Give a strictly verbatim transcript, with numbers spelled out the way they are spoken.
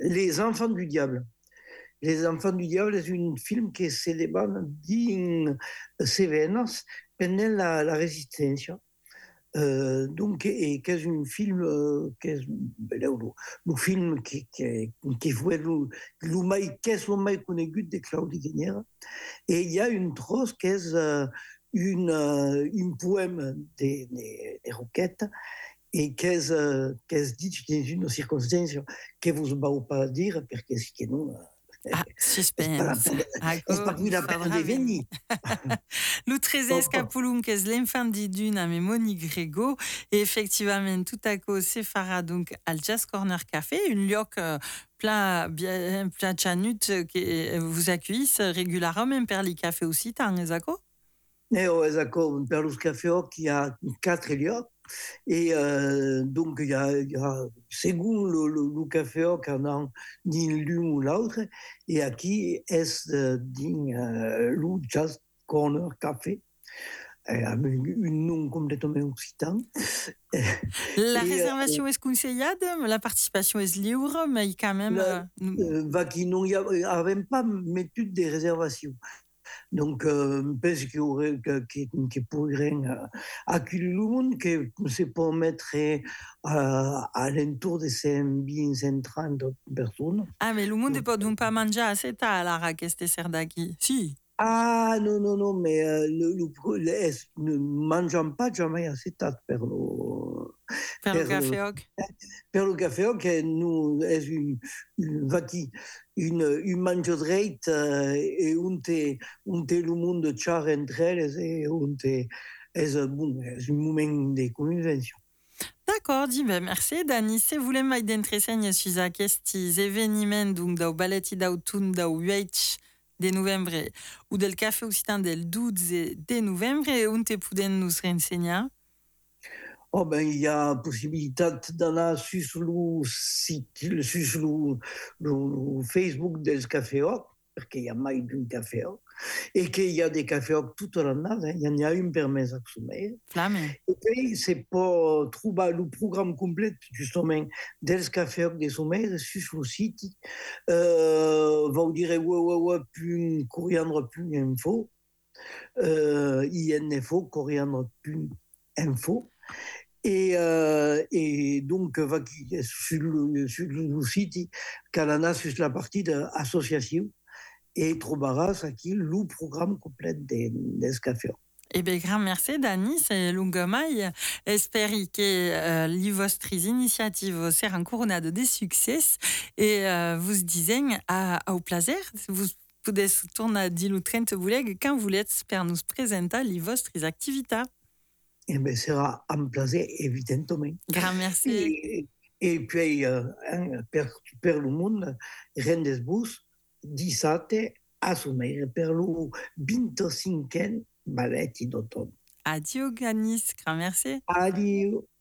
Les Enfants du Diable. Les Enfants du Diable è un film che si débat din Cevenas pendant la, la Resistencia. Euh, donc, et qu'est un film, euh, qu'est un film qui, qui, qui fu lo, lo mai, qu'est lo mai conegut de Claudi Guignera. Et il y a une trosse qui est euh, une, euh, un poème de, de, de Roquette et qui est, euh, qui est dit dans une circonstance que vous ne pouvez pas dire parce que sinon Ah, è suspense. pas Ecco, qui la peine faudra de venir. venir. L'utrezesc capulunques l'enfant di Dune me Moni Grego et effectivement tout à coup c'est fara donc al Jazz Corner Café, une lioc euh, plein bien plein chanut qui vous accueille régulièrement per li café aussi tant esako. Et au Esako, per los caféoc, il y a quatre lieux. Et euh, donc, il y a, il y a según le, le, le caféoc en a din l'un ou l'autre. Et aquí est euh, din euh, le Jazz Corner Café. Avec un nom complètement occitan. La Et euh, réservation est conseillade, la participation est libre, mais quand même. la, Euh, nous... euh, va qui non, il n'y avait pas méthode de réservation. Donc, euh, pense qu'il y aurait qui, qui pourrait euh, accueillir le monde, que c'est pour mettre euh, à l'entour de ces vingt cent trente personnes. Ah, mais le monde ne Donc, peut donc pas manger assez tard, la raquette serdaki. Si. ah non, non, non, mais euh, le, le, le, ne mangeons pas jamais assez tard per le, Per le per le, café hoc. per le café, que nous, est une, une, une, une mangerate euh, et on te, on te le monde char entre elles et on te, est bon, est un moment de convention. D'accord, dit ben merci Dani. Se vous voulez m'identressegne sur aquests événements donc dau baleti d'autun dau huit de novembre ou del café occitan del douze de novembre on te poden nous renseigner. Oh ben, il y a possibilité d'aller sur le site, sur le, le, le Facebook del Café Hoc, parce qu'il y a mai d'un café Hoc, et qu'il y a des cafés Hoc toute l'année, hein. Il y en a un per mes à sommeil. Flamme. Et puis, c'est pour trouver le programme complet, justement, del Café Hoc des sommeils sur le site. Euh, vous direz, ouais, ouais, ouais, plus coriandre, plus info. Euh, info, coriandre, plus info. Et, euh, et donc, va sur le, sur le site, Calana, sur la partie d'association, et trobarás aquí le programme complet de, de ce café. Eh bien, grand merci, Dani. C'est Lungomai. Esperi que euh, les vostres initiatives seront couronnées de succès et euh, vous disais à, au plaisir. Vous pouvez tourner à dix ou trente boulegues quand vous voulez pour nous présenter les vostres activités. Eh bien, sera un plaisir, évidemment. Grand merci. Et, et puis, euh, hein, per, per le monde, Rendez-vous, dissabte, a sommeil, per le vingt-cinquième ballet d'automne. Adieu, Ganis. Grand merci. Adieu.